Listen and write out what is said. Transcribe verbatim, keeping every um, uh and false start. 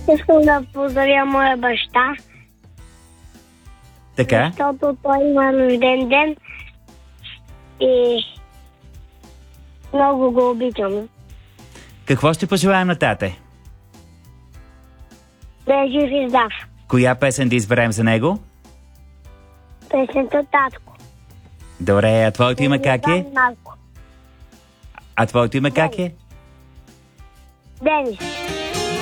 Искам да поздравя моя баща, Така? защото той има рожден ден и много го обичам. Какво ще пожелаем на тате? Да е жив и здрав. Коя песен да изберем за него? Песента Татко. Добре, а твоето име как е? Малко. А твоето име как е? Денис.